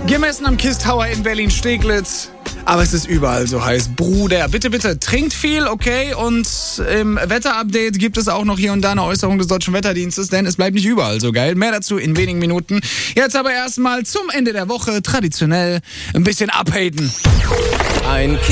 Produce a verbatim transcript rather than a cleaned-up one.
Gemessen am Kiss Tower in Berlin-Steglitz. Aber es ist überall so heiß. Bruder, bitte, bitte, trinkt viel, okay? Und im Wetterupdate gibt es auch noch hier und da eine Äußerung des Deutschen Wetterdienstes, denn es bleibt nicht überall so geil. Mehr dazu in wenigen Minuten. Jetzt aber erstmal zum Ende der Woche traditionell ein bisschen abhaten. Ein